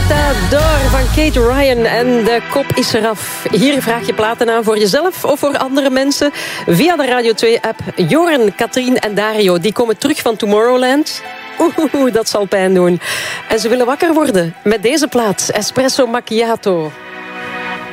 Matador van Kate Ryan en de kop is eraf. Hier vraag je platen aan voor jezelf of voor andere mensen via de Radio 2-app. Joren, Katrien en Dario die komen terug van Tomorrowland. Oeh, dat zal pijn doen. En ze willen wakker worden met deze plaat, Espresso Macchiato.